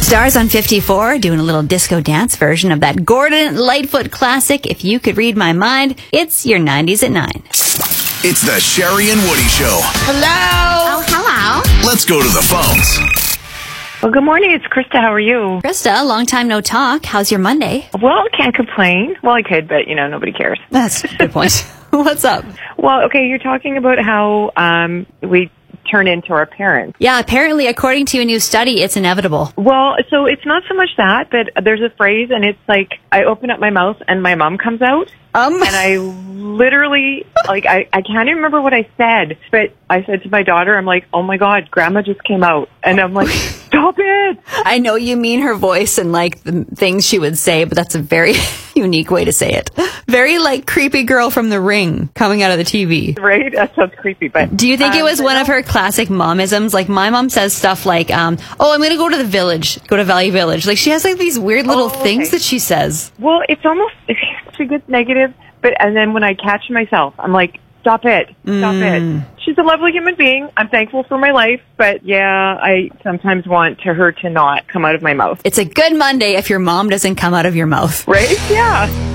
Stars on 54 doing a little disco dance version of that Gordon Lightfoot classic, If You Could Read My Mind. It's your 90s at 9. It's the Sherry and Woody Show. Hello. Oh, hello. Let's go to the phones. Well, good morning. It's Krista. How are you? Krista, long time no talk. How's your Monday? Well, can't complain. Well, I could, but, nobody cares. That's a good point. What's up? Well, okay, you're talking about how we turn into our parents. Yeah, apparently, according to a new study, it's inevitable. Well, so it's not so much that, but there's a phrase, and it's like, I open up my mouth and my mom comes out. And I literally, I can't even remember what I said, but I said to my daughter, I'm like, oh my God, Grandma just came out. And I'm like, stop it. I know you mean her voice and the things she would say, but that's a very unique way to say it. Very creepy girl from The Ring coming out of the TV. Right? That sounds creepy, but... Do you think it was one of her classic momisms? My mom says stuff like, I'm going to go to the village, go to Valley Village. She has these weird little things that she says. Well, it's almost, she gets negative, and then when I catch myself, I'm like, stop it. It. She's a lovely human being. I'm thankful for my life, but yeah, I sometimes want her to not come out of my mouth. It's a good Monday if your mom doesn't come out of your mouth. Right? Yeah.